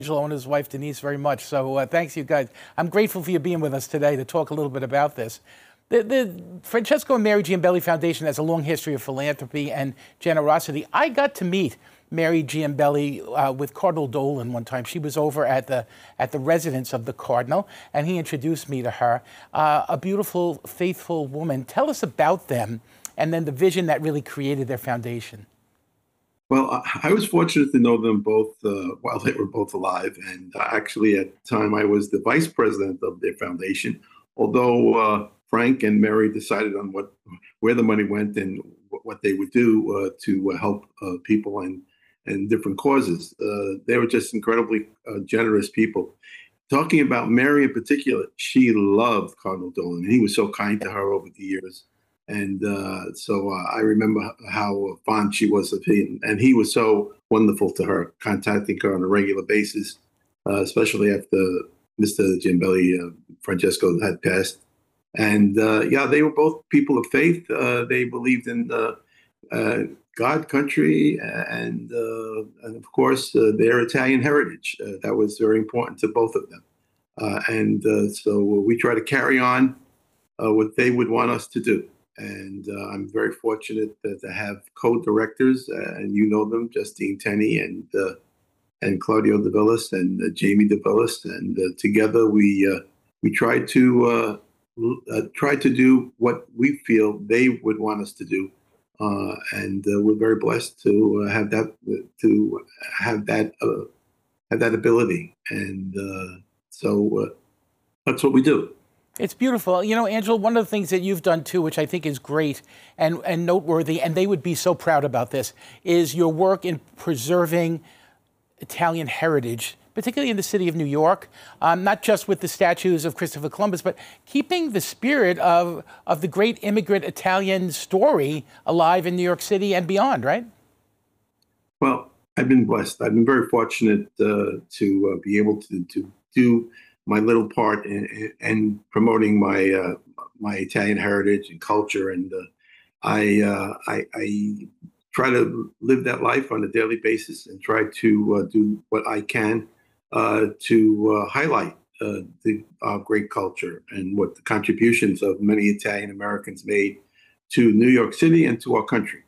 Angelo and his wife Denise very much. So thanks, you guys. I'm grateful for you being with us today to talk a little bit about this. The Francesco and Mary Giambelli Foundation has a long history of philanthropy and generosity. I got to meet Mary Giambelli with Cardinal Dolan one time. She was over at the residence of the Cardinal, and he introduced me to her. A beautiful, faithful woman. Tell us about them and then the vision that really created their foundation. Well, I was fortunate to know them both while they were both alive. And actually, at the time, I was the vice president of their foundation. Although Frank and Mary decided on where the money went and what they would do to help people and different causes. They were just incredibly generous people. Talking about Mary in particular, she loved Cardinal Dolan. He was so kind to her over the years. And so I remember how fond she was of him. And he was so wonderful to her, contacting her on a regular basis, especially after Mr. Giambelli, Francesco, had passed. And yeah, they were both people of faith. They believed in God, country, and of course, their Italian heritage. That was very important to both of them. So we try to carry on what they would want us to do. And I'm very fortunate to have co-directors, and you know them, Justine Tenney and Claudio De Villis and Jamie De Villis, and together we try to do what we feel they would want us to do, and we're very blessed to have that ability, and so that's what we do. It's beautiful. You know, Angelo, one of the things that you've done too, which I think is great and noteworthy, and they would be so proud about this, is your work in preserving Italian heritage, particularly in the city of New York, not just with the statues of Christopher Columbus, but keeping the spirit of the great immigrant Italian story alive in New York City and beyond, right? Well, I've been blessed. I've been very fortunate to be able to do my little part in promoting my Italian heritage and culture, and I try to live that life on a daily basis and try to do what I can to highlight our great culture and what the contributions of many Italian Americans made to New York City and to our country.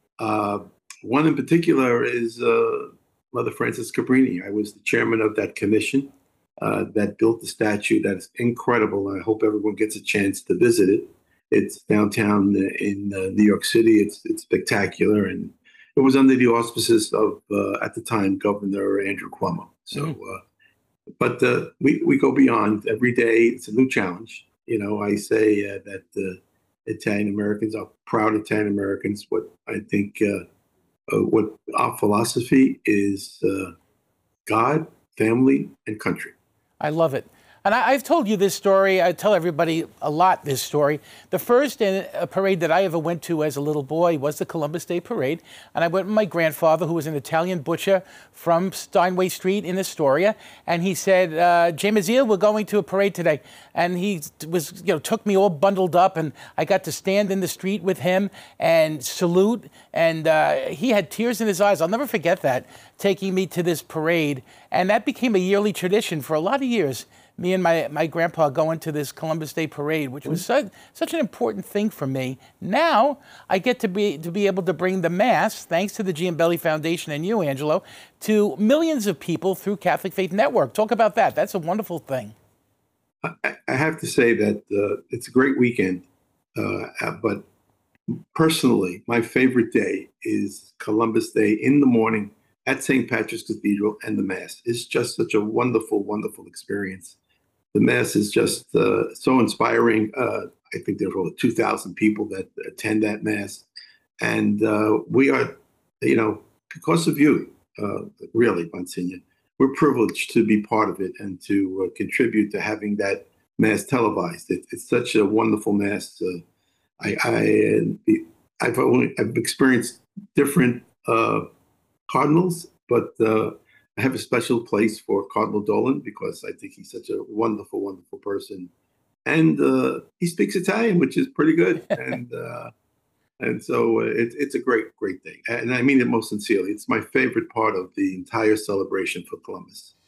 One in particular is Mother Frances Cabrini. I was the chairman of that commission that built the statue. That's incredible. I hope everyone gets a chance to visit it. It's downtown in New York City. It's spectacular, and it was under the auspices of at the time Governor Andrew Cuomo. So, but we go beyond. Every day it's a new challenge. You know, I say that Italian Americans are proud Italian Americans. What I think, what our philosophy is: God, family, and country. I love it. And I've told you this story. I tell everybody a lot this story. The first parade that I ever went to as a little boy was the Columbus Day Parade. And I went with my grandfather, who was an Italian butcher from Steinway Street in Astoria. And he said, Jay Mazzille, we're going to a parade today. And he was, took me all bundled up. And I got to stand in the street with him and salute. And he had tears in his eyes. I'll never forget that, taking me to this parade. And that became a yearly tradition for a lot of years. Me and my grandpa going to this Columbus Day Parade, which was such an important thing for me. Now I get to be able to bring the Mass, thanks to the Giambelli Foundation and you, Angelo, to millions of people through Catholic Faith Network. Talk about that. That's a wonderful thing. I have to say that it's a great weekend, but personally, my favorite day is Columbus Day in the morning at St. Patrick's Cathedral, and the Mass. It's just such a wonderful, wonderful experience. The Mass is just so inspiring. I think there are over 2,000 people that attend that Mass. And we are, because of you, really, Monsignor, we're privileged to be part of it and to contribute to having that Mass televised. It's such a wonderful Mass. I've experienced different cardinals, but I have a special place for Cardinal Dolan because I think he's such a wonderful, wonderful person, and he speaks Italian, which is pretty good, and so it's a great, great thing, and I mean it most sincerely. It's my favorite part of the entire celebration for Columbus.